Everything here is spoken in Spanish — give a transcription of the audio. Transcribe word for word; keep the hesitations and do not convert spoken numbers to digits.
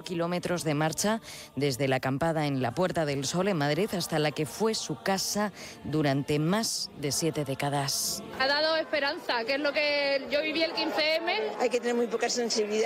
kilómetros de marcha desde la acampada en la Puerta del Sol en Madrid hasta la que fue su casa durante más de siete décadas. Ha dado esperanza, que es lo que yo viví el quince eme. Hay que tener muy poca sensibilidad